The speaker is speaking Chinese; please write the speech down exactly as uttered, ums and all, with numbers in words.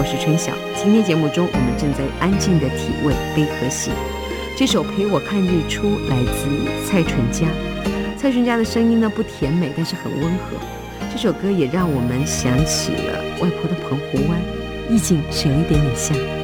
我是春晓。今天节目中，我们正在安静的体味悲和喜。这首《陪我看日出》来自蔡淳佳。蔡淳佳的声音呢不甜美，但是很温和。这首歌也让我们想起了外婆的澎湖湾，意境是有一点点像。